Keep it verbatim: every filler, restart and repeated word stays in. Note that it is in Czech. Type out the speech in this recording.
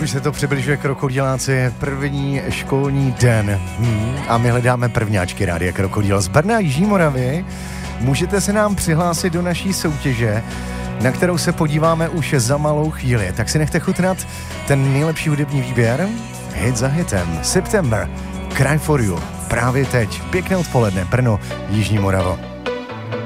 už se to přibližuje, Krokodiláci, první školní den. Hmm. A my hledáme prvňáčky Rádia Krokodil z Brna, Jižní Moravy. Můžete se nám přihlásit do naší soutěže, na kterou se podíváme už za malou chvíli. Tak si nechte chutnat ten nejlepší hudební výběr. Hit za hitem. September. Cry for you. Právě teď. Pěkné odpoledne. Brno, Jižní Moravo.